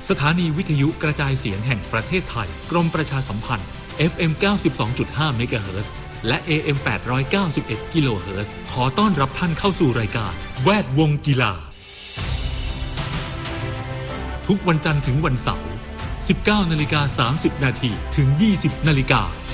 สถานีวิทยุกระจายเสียงแห่งประเทศไทยกรมประชาสัมพันธ์ FM 92.5 เมกะเฮิรตซ์และ AM 891 กิโลเฮิรตซ์ขอต้อนรับท่านเข้าสู่รายการแวดวงกีฬาทุกวันจันทร์ถึงวันเสาร์ 19:30 น.ถึง 20:00 น.